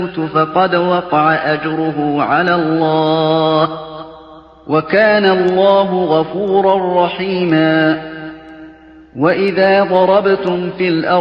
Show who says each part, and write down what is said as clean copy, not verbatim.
Speaker 1: فقد وقع أجره على الله، وكان الله غفورا رحيما. وإذا ضربتم في الأرض